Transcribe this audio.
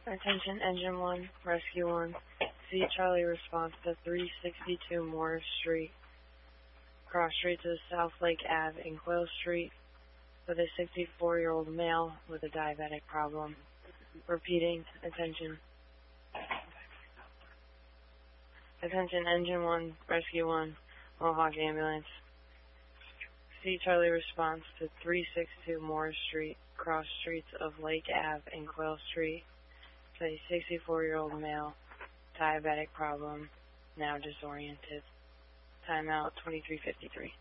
Attention Engine 1, Rescue 1. See Charlie response to 362 Morris Street. Cross street to South Lake Ave in Quail Street with a 64-year-old male with a diabetic problem. Repeating, attention. Attention Engine 1, Rescue 1, Mohawk Ambulance. See Charlie response to 362 Morris Street, cross streets of Lake Ave and Quail Street, with a 64-year-old male, diabetic problem, now disoriented. Timeout 23:53.